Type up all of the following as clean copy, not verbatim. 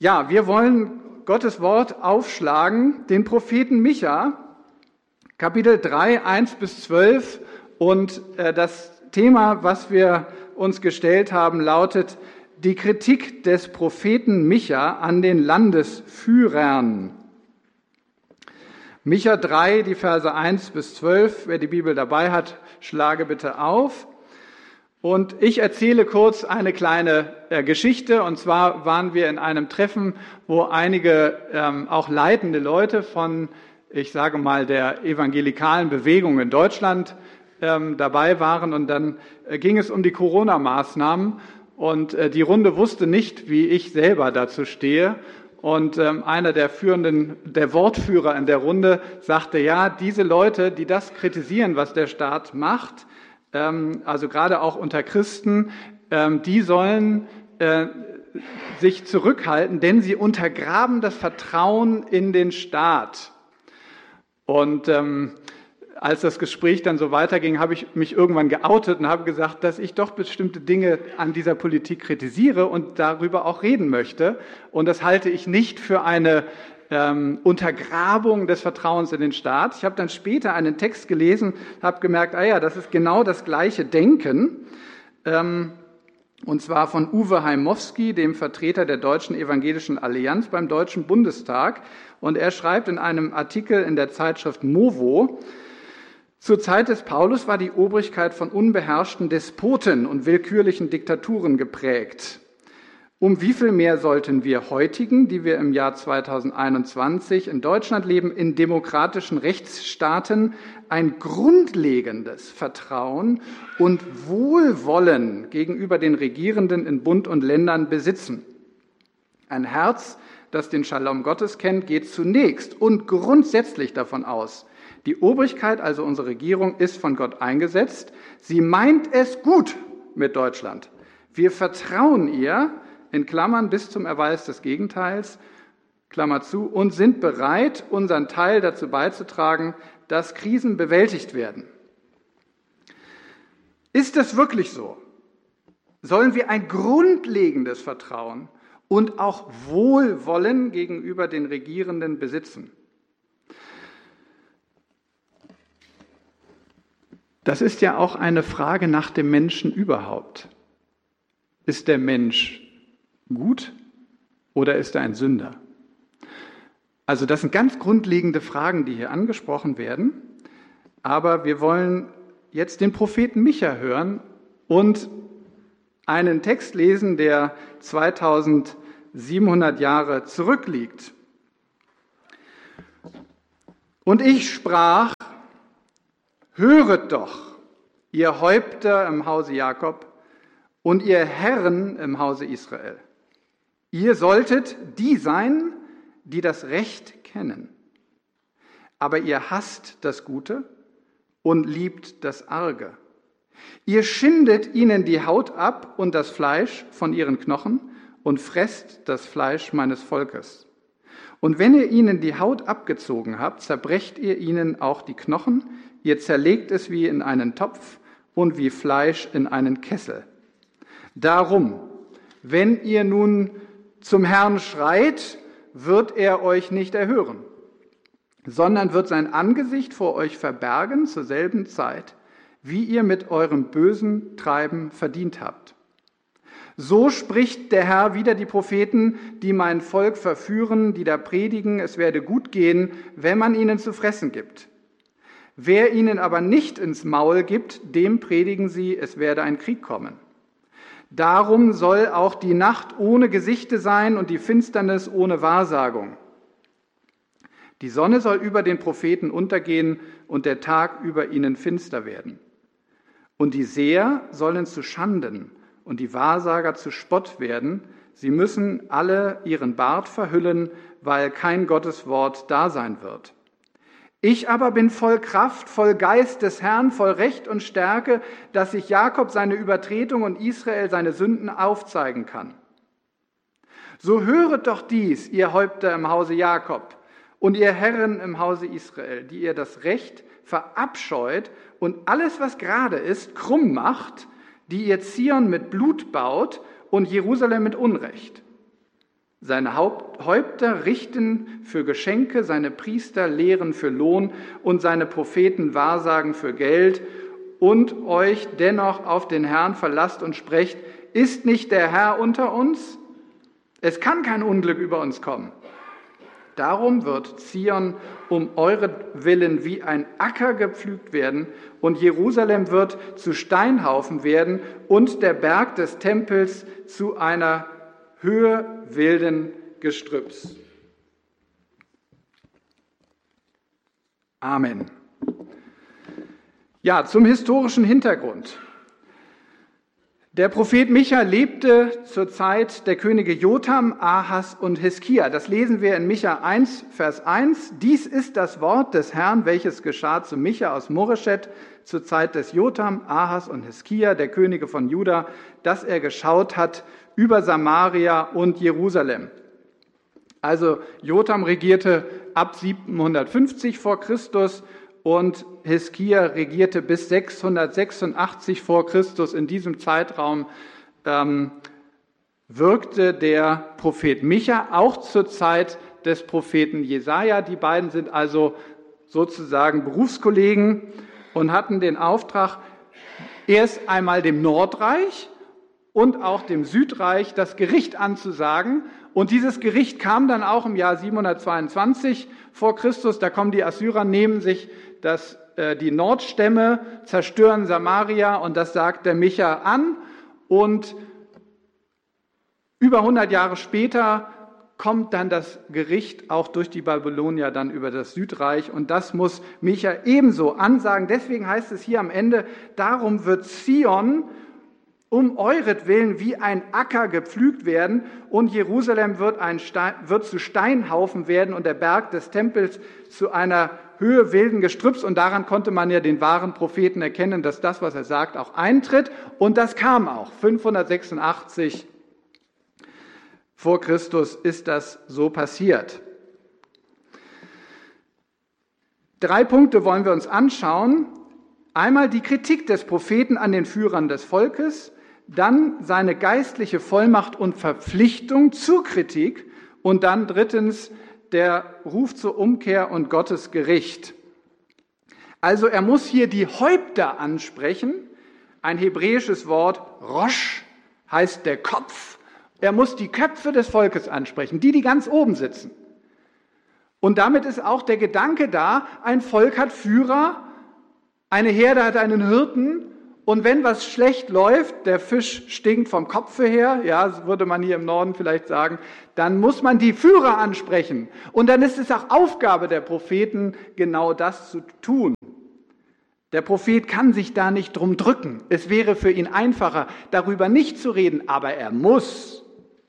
Ja, wir wollen Gottes Wort aufschlagen, den Propheten Micha, Kapitel 3, 1 bis 12. Und das Thema, was wir uns gestellt haben, lautet die Kritik des Propheten Micha an den Landesführern. Micha 3, die Verse 1 bis 12. Wer die Bibel dabei hat, schlage bitte auf. Und ich erzähle kurz eine kleine Geschichte. Und zwar waren wir in einem Treffen, wo einige auch leitende Leute von, ich sage mal, der evangelikalen Bewegung in Deutschland dabei waren. Und dann ging es um die Corona-Maßnahmen. Und die Runde wusste nicht, wie ich selber dazu stehe. Und einer der Wortführer in der Runde sagte, ja, diese Leute, die das kritisieren, was der Staat macht, also gerade auch unter Christen, die sollen sich zurückhalten, denn sie untergraben das Vertrauen in den Staat. Und als das Gespräch dann so weiterging, habe ich mich irgendwann geoutet und habe gesagt, dass ich doch bestimmte Dinge an dieser Politik kritisiere und darüber auch reden möchte. Und das halte ich nicht für eine Untergrabung des Vertrauens in den Staat. Ich habe dann später einen Text gelesen, habe gemerkt, das ist genau das gleiche Denken. Und zwar von Uwe Heimowski, dem Vertreter der Deutschen Evangelischen Allianz beim Deutschen Bundestag. Und er schreibt in einem Artikel in der Zeitschrift Movo: Zur Zeit des Paulus war die Obrigkeit von unbeherrschten Despoten und willkürlichen Diktaturen geprägt. Um wie viel mehr sollten wir heutigen, die wir im Jahr 2021 in Deutschland leben, in demokratischen Rechtsstaaten ein grundlegendes Vertrauen und Wohlwollen gegenüber den Regierenden in Bund und Ländern besitzen? Ein Herz, das den Shalom Gottes kennt, geht zunächst und grundsätzlich davon aus, die Obrigkeit, also unsere Regierung, ist von Gott eingesetzt. Sie meint es gut mit Deutschland. Wir vertrauen ihr, in Klammern bis zum Erweis des Gegenteils, Klammer zu, und sind bereit, unseren Teil dazu beizutragen, dass Krisen bewältigt werden. Ist das wirklich so? Sollen wir ein grundlegendes Vertrauen und auch Wohlwollen gegenüber den Regierenden besitzen? Das ist ja auch eine Frage nach dem Menschen überhaupt. Ist der Mensch gut oder ist er ein Sünder? Also das sind ganz grundlegende Fragen, die hier angesprochen werden. Aber wir wollen jetzt den Propheten Micha hören und einen Text lesen, der 2700 Jahre zurückliegt. Und ich sprach: Höret doch, ihr Häupter im Hause Jakob und ihr Herren im Hause Israel. Ihr solltet die sein, die das Recht kennen. Aber ihr hasst das Gute und liebt das Arge. Ihr schindet ihnen die Haut ab und das Fleisch von ihren Knochen und fresst das Fleisch meines Volkes. Und wenn ihr ihnen die Haut abgezogen habt, zerbrecht ihr ihnen auch die Knochen, ihr zerlegt es wie in einen Topf und wie Fleisch in einen Kessel. Darum, wenn ihr nun zum Herrn schreit, wird er euch nicht erhören, sondern wird sein Angesicht vor euch verbergen zur selben Zeit, wie ihr mit eurem bösen Treiben verdient habt. So spricht der Herr wider die Propheten, die mein Volk verführen, die da predigen, es werde gut gehen, wenn man ihnen zu fressen gibt. Wer ihnen aber nicht ins Maul gibt, dem predigen sie, es werde ein Krieg kommen. Darum soll auch die Nacht ohne Gesichte sein und die Finsternis ohne Wahrsagung. Die Sonne soll über den Propheten untergehen und der Tag über ihnen finster werden. Und die Seher sollen zu Schanden und die Wahrsager zu Spott werden. Sie müssen alle ihren Bart verhüllen, weil kein Gotteswort da sein wird. Ich aber bin voll Kraft, voll Geist des Herrn, voll Recht und Stärke, dass ich Jakob seine Übertretung und Israel seine Sünden aufzeigen kann. So höret doch dies, ihr Häupter im Hause Jakob und ihr Herren im Hause Israel, die ihr das Recht verabscheut und alles, was gerade ist, krumm macht, die ihr Zion mit Blut baut und Jerusalem mit Unrecht. Seine Häupter richten für Geschenke, seine Priester lehren für Lohn und seine Propheten wahrsagen für Geld. Und euch dennoch auf den Herrn verlasst und sprecht, ist nicht der Herr unter uns? Es kann kein Unglück über uns kommen. Darum wird Zion um euretwillen wie ein Acker gepflügt werden und Jerusalem wird zu Steinhaufen werden und der Berg des Tempels zu einer Höhe wilden Gestrüpps. Amen. Ja, zum historischen Hintergrund. Der Prophet Micha lebte zur Zeit der Könige Jotham, Ahas und Hiskia. Das lesen wir in Micha 1, Vers 1. Dies ist das Wort des Herrn, welches geschah zu Micha aus Morescheth zur Zeit des Jotham, Ahas und Hiskia, der Könige von Juda, dass er geschaut hat über Samaria und Jerusalem. Also Jotham regierte ab 750 vor Christus und Hiskia regierte bis 686 vor Christus. In diesem Zeitraum wirkte der Prophet Micha auch zur Zeit des Propheten Jesaja. Die beiden sind also sozusagen Berufskollegen und hatten den Auftrag, erst einmal dem Nordreich und auch dem Südreich das Gericht anzusagen. Und dieses Gericht kam dann auch im Jahr 722 vor Christus. Da kommen die Assyrer, nehmen sich die Nordstämme, zerstören Samaria und das sagt der Micha an. Und über 100 Jahre später kommt dann das Gericht auch durch die Babylonier dann über das Südreich und das muss Micha ebenso ansagen. Deswegen heißt es hier am Ende, darum wird Zion um euretwillen wie ein Acker gepflügt werden und Jerusalem wird zu Steinhaufen werden und der Berg des Tempels zu einer Höhe wilden Gestrüpps. Und daran konnte man ja den wahren Propheten erkennen, dass das, was er sagt, auch eintritt. Und das kam auch. 586 vor Christus ist das so passiert. 3 Punkte wollen wir uns anschauen. Einmal die Kritik des Propheten an den Führern des Volkes, dann seine geistliche Vollmacht und Verpflichtung zur Kritik und dann drittens der Ruf zur Umkehr und Gottes Gericht. Also er muss hier die Häupter ansprechen. Ein hebräisches Wort, Rosh, heißt der Kopf. Er muss die Köpfe des Volkes ansprechen, die ganz oben sitzen. Und damit ist auch der Gedanke da, ein Volk hat Führer, eine Herde hat einen Hirten und wenn was schlecht läuft, der Fisch stinkt vom Kopfe her, ja, würde man hier im Norden vielleicht sagen, dann muss man die Führer ansprechen. Und dann ist es auch Aufgabe der Propheten, genau das zu tun. Der Prophet kann sich da nicht drum drücken. Es wäre für ihn einfacher, darüber nicht zu reden, aber er muss.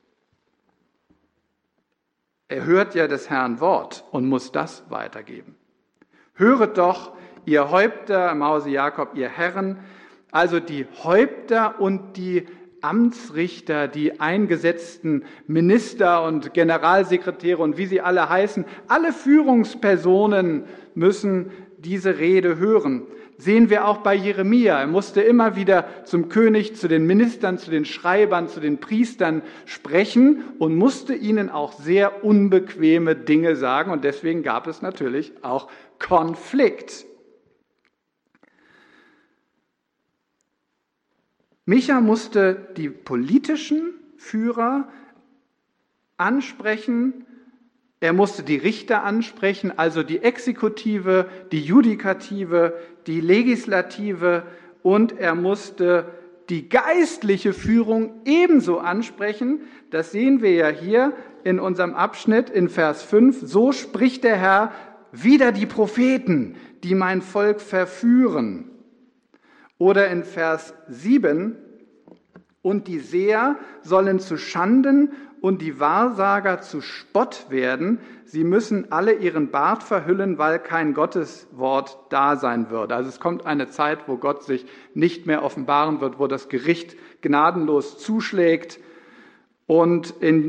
Er hört ja des Herrn Wort und muss das weitergeben. Höret doch, ihr Häupter im Hause Jakob, ihr Herren, also die Häupter und die Amtsrichter, die eingesetzten Minister und Generalsekretäre und wie sie alle heißen, alle Führungspersonen müssen diese Rede hören. Sehen wir auch bei Jeremia. Er musste immer wieder zum König, zu den Ministern, zu den Schreibern, zu den Priestern sprechen und musste ihnen auch sehr unbequeme Dinge sagen. Und deswegen gab es natürlich auch Konflikt. Micha musste die politischen Führer ansprechen, er musste die Richter ansprechen, also die Exekutive, die Judikative, die Legislative und er musste die geistliche Führung ebenso ansprechen. Das sehen wir ja hier in unserem Abschnitt in Vers 5. So spricht der Herr, wider die Propheten, die mein Volk verführen. Oder in Vers 7, und die Seher sollen zu Schanden und die Wahrsager zu Spott werden. Sie müssen alle ihren Bart verhüllen, weil kein Gotteswort da sein wird. Also es kommt eine Zeit, wo Gott sich nicht mehr offenbaren wird, wo das Gericht gnadenlos zuschlägt. Und in